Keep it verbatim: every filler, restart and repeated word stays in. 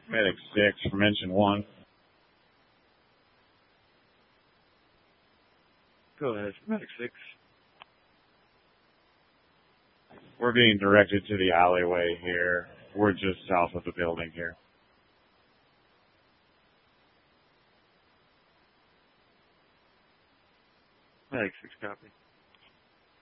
Medic six from engine one. Go ahead, Medic six. We're being directed to the alleyway here. We're just south of the building here. Medic six, copy.